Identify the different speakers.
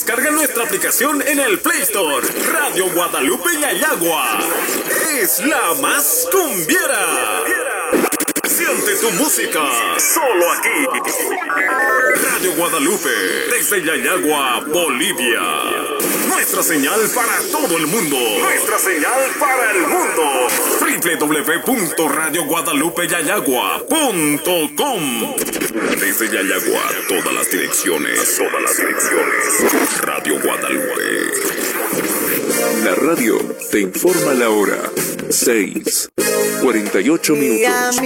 Speaker 1: Descarga nuestra aplicación en el Play Store. Radio Guadalupe Yayagua es la más cumbiera. Siente tu música solo aquí. Radio Guadalupe, desde Yayagua, Bolivia. Nuestra señal para todo el mundo. Nuestra señal para el mundo. www.radioguadalupeyayagua.com. Desde Yayagua, todas las direcciones. Radio Guadalupe.
Speaker 2: La radio te informa la hora. 6:48 minutos.